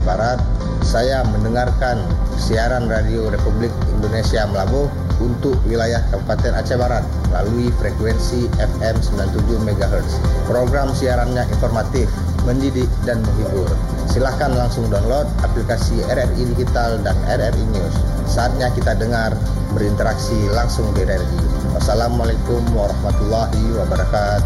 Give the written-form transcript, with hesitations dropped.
Barat, saya mendengarkan siaran Radio Republik Indonesia Melabuh untuk wilayah Kabupaten Aceh Barat melalui frekuensi FM 97 MHz. Program siarannya informatif, mendidik, dan menghibur. Silahkan langsung download aplikasi RRI Digital dan RRI News. Saatnya kita dengar, berinteraksi langsung di RRI. Wassalamualaikum warahmatullahi wabarakatuh.